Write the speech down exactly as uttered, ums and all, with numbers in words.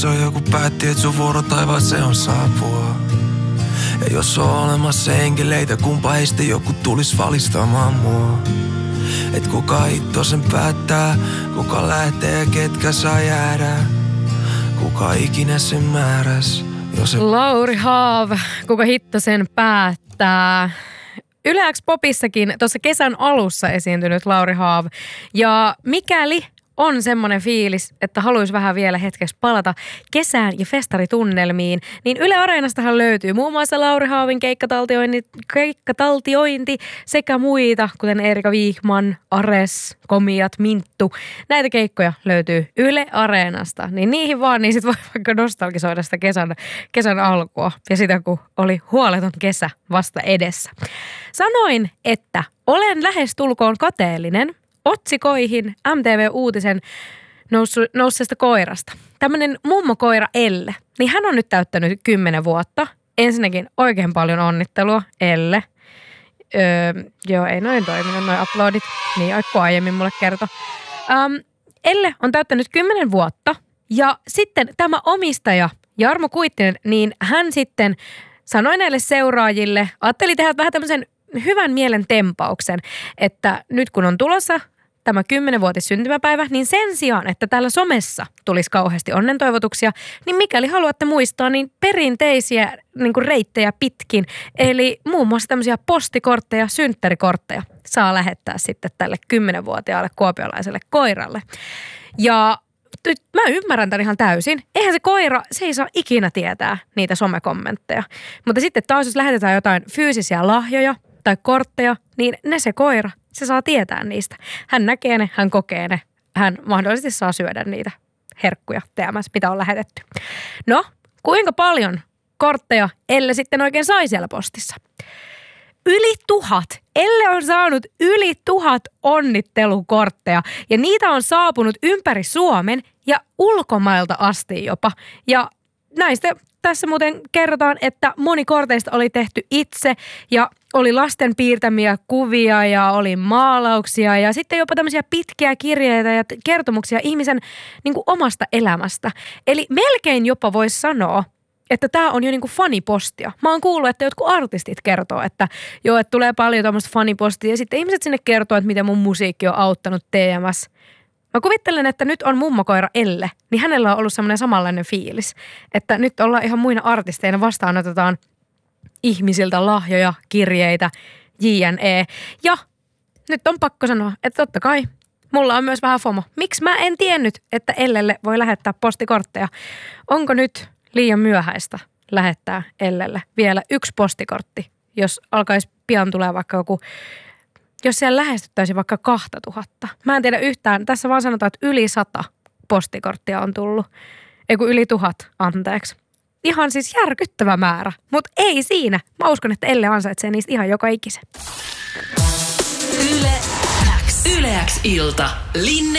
on joku päätti, että sun vuoro taivaaseen on saapua. Ja jos on olemassa enkeleitä, kumpa heistä joku tulis valistamaan mua. Et kuka hitto sen päättää, kuka lähtee ja ketkä saa jäädä. Kuka ikinä sen määräs. Jos se... Lauri Haav, kuka hitto sen päättää. Yle X Popissakin tuossa kesän alussa esiintynyt Lauri Haav. Ja mikäli on semmoinen fiilis, että haluaisi vähän vielä hetkeksi palata kesään ja festaritunnelmiin, niin Yle Areenastahan löytyy muun muassa Lauri Haavin keikkataltiointi, keikkataltiointi sekä muita, kuten Erika Viikman, Ares, Komiat, Minttu. Näitä keikkoja löytyy Yle Areenasta, niin niihin vaan, niin sit voi vaikka nostalgisoida sitä kesän, kesän alkua ja sitä, kun oli huoleton kesä vasta edessä. Sanoin, että olen lähestulkoon kateellinen otsikoihin M T V-uutisen noussut, nousseesta koirasta. Tämmöinen mummokoira Elle, niin hän on nyt täyttänyt kymmenen vuotta. Ensinnäkin oikein paljon onnittelua Elle. Öö, joo, ei noin toiminut, noin uploadit. Niin, aikku aiemmin mulle kertoi. Ähm, Elle on täyttänyt kymmenen vuotta ja sitten tämä omistaja Jarmo Kuittinen, niin hän sitten sanoi näille seuraajille, ajatteli tehdä vähän tämmöisen hyvän mielen tempauksen, että nyt kun on tulossa tämä kymmenvuotis syntymäpäivä, niin sen sijaan, että täällä somessa tulisi kauheasti onnentoivotuksia, niin mikäli haluatte muistaa, niin perinteisiä niin kuin reittejä pitkin, eli muun muassa tämmöisiä postikortteja, synttärikortteja saa lähettää sitten tälle kymmenvuotiaalle kuopiolaiselle koiralle. Ja mä ymmärrän tämän ihan täysin. Eihän se koira, se ei saa ikinä tietää niitä somekommentteja. Mutta sitten taas, jos lähetetään jotain fyysisiä lahjoja tai kortteja, niin ne se koira, se saa tietää niistä. Hän näkee ne, hän kokee ne, hän mahdollisesti saa syödä niitä herkkuja T M S, mitä on lähetetty. No, kuinka paljon kortteja Elle sitten oikein sai siellä postissa? Yli tuhat. Elle on saanut yli tuhat onnittelukortteja ja niitä on saapunut ympäri Suomen ja ulkomailta asti jopa. Ja näistä tässä muuten kerrotaan, että moni korteista oli tehty itse ja oli lasten piirtämiä kuvia ja oli maalauksia ja sitten jopa tämmöisiä pitkiä kirjeitä ja kertomuksia ihmisen niin kuin omasta elämästä. Eli melkein jopa voisi sanoa, että tämä on jo niinku fanipostia. Mä oon kuullut, että jotkut artistit kertoo, että joo, että tulee paljon tämmöistä fanipostia ja sitten ihmiset sinne kertoo, että miten mun musiikki on auttanut T M S. Mä kuvittelen, että nyt on mummokoira Elle, niin hänellä on ollut semmoinen samanlainen fiilis, että nyt ollaan ihan muina artisteina, vastaanotetaan ihmisiltä lahjoja, kirjeitä, jne. Ja nyt on pakko sanoa, että totta kai mulla on myös vähän FOMO. Miksi mä en tiennyt, että Ellelle voi lähettää postikortteja? Onko nyt liian myöhäistä lähettää Ellelle vielä yksi postikortti, jos alkaisi pian tulee vaikka joku, jos siellä lähestyttäisiin vaikka kahta tuhatta. Mä en tiedä yhtään, tässä vaan sanotaan, että yli sata postikorttia on tullut. Ei kun yli tuhat, anteeksi. Ihan siis järkyttävä määrä, mutta ei siinä. Mä uskon, että Elle ansaitsee niistä ihan joka ikisen. Yle X. Yle X ilta. Linne